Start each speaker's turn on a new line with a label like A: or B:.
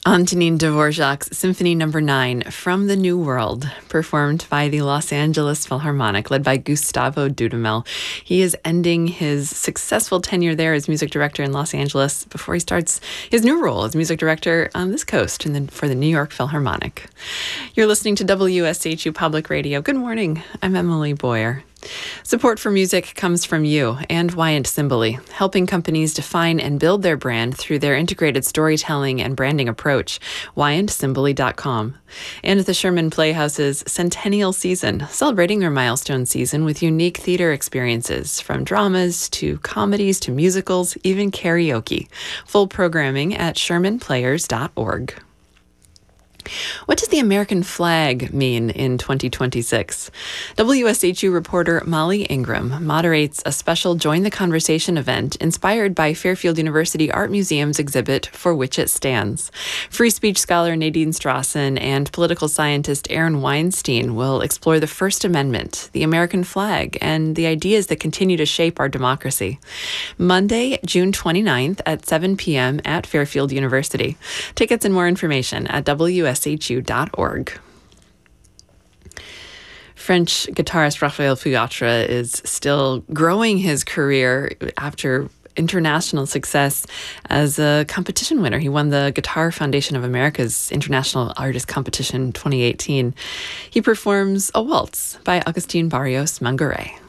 A: Antonin Dvorak's Symphony No. 9 from the New World, performed by the Los Angeles Philharmonic, led by Gustavo Dudamel. He is ending his successful tenure there as music director in Los Angeles before he starts his new role as music director on this coast for the New York Philharmonic. You're listening to WSHU Public Radio. Good morning. I'm Emily Boyer. Support for music comes from you and Wyant Cymbali, helping companies define and build their brand through their integrated storytelling and branding approach. WyantCymbali.com. And the Sherman Playhouse's Centennial Season, celebrating their milestone season with unique theater experiences, from dramas to comedies to musicals, even karaoke. Full programming at shermanplayers.org. What does the American flag mean in 2026? WSHU reporter Molly Ingram moderates a special Join the Conversation event inspired by Fairfield University Art Museum's exhibit For Which It Stands. Free speech scholar Nadine Strawson and political scientist Aaron Weinstein will explore the First Amendment, the American flag, and the ideas that continue to shape our democracy. Monday, June 29th at 7 p.m. at Fairfield University. Tickets and more information at WSHU.org. French guitarist Raphael Puatre is still growing his career after international success as a competition winner. He won the Guitar Foundation of America's International Artist Competition 2018. He performs a waltz by Agustin Barrios Mangare.